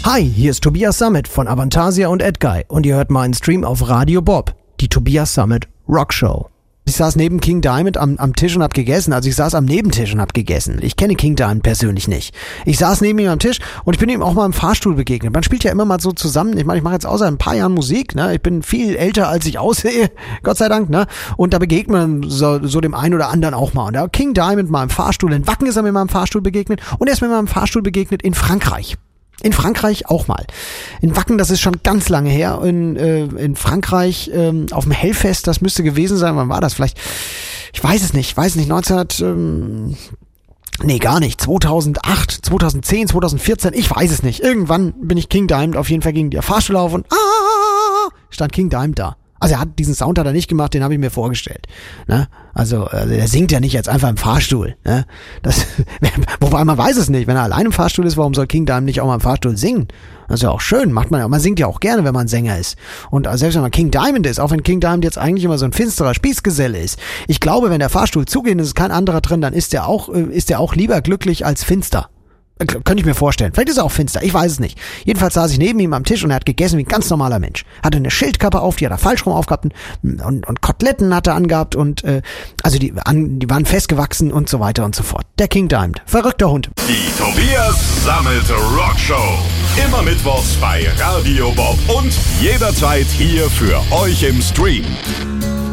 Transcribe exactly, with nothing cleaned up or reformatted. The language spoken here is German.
Hi, hier ist Tobias Sammet von Avantasia und Edguy und ihr hört meinen Stream auf Radio Bob, die Tobias Sammet Rock Show. Ich saß neben King Diamond am, am Tisch und hab gegessen, also ich saß am Nebentisch und hab gegessen. Ich kenne King Diamond persönlich nicht. Ich saß neben ihm am Tisch und ich bin ihm auch mal im Fahrstuhl begegnet. Man spielt ja immer mal so zusammen. Ich meine, ich mache jetzt außer ein paar Jahren Musik, ne? Ich bin viel älter, als ich aussehe, Gott sei Dank, ne? Und da begegnet man so, so dem einen oder anderen auch mal. Und da King Diamond mal im Fahrstuhl, in Wacken ist er mir mal im Fahrstuhl begegnet und er ist mir mal im Fahrstuhl begegnet in Frankreich. In Frankreich auch mal. In Wacken, das ist schon ganz lange her. In, äh, in Frankreich ähm, auf dem Hellfest, das müsste gewesen sein. Wann war das? Vielleicht, ich weiß es nicht, weiß nicht, neunzehn, ähm, nee, gar nicht, zweitausendacht, zweitausendzehn, zweitausendvierzehn, ich weiß es nicht. Irgendwann bin ich King Diamond auf jeden Fall gegen die Fahrstuhl auf und ah, stand King Diamond da. Also er hat diesen Sound hat er nicht gemacht, den habe ich mir vorgestellt. Ne? Also, also er singt ja nicht jetzt einfach im Fahrstuhl. Ne? Das, wobei man weiß es nicht, wenn er allein im Fahrstuhl ist, warum soll King Diamond nicht auch mal im Fahrstuhl singen? Das ist ja auch schön, macht man ja. Man singt ja auch gerne, wenn man Sänger ist. Und selbst wenn man King Diamond ist, auch wenn King Diamond jetzt eigentlich immer so ein finsterer Spießgeselle ist. Ich glaube, wenn der Fahrstuhl zugeht und es ist kein anderer drin, dann ist der auch, ist der auch lieber glücklich als finster. Könnte ich mir vorstellen. Vielleicht ist er auch finster, ich weiß es nicht. Jedenfalls saß ich neben ihm am Tisch und er hat gegessen wie ein ganz normaler Mensch. Hatte eine Schildkappe auf, die hat er falsch rum aufgehabt und, und, und Koteletten hat er angehabt und äh, also die, an, die waren festgewachsen und so weiter und so fort. Der King Diamond. Verrückter Hund. Die Tobias Sammet Rock Show. Immer mittwochs bei Radio Bob und jederzeit hier für euch im Stream.